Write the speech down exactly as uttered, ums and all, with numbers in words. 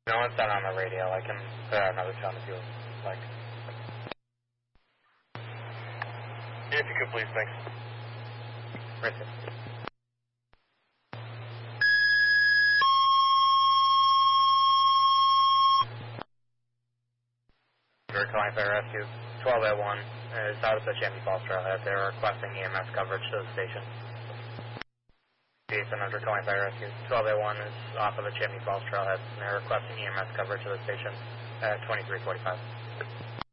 No one's done on the radio. I can put out another tone if you would like. If you could, please, thanks. Right there. We're calling Fire Rescue. twelve oh one is out of the Chimney Falls Trailhead. They're requesting E M S coverage to the station. Jason under calling Fire Rescue. twelve oh one is off of the Chimney Falls Trailhead, and they're requesting E M S coverage to the station at twenty-three forty-five.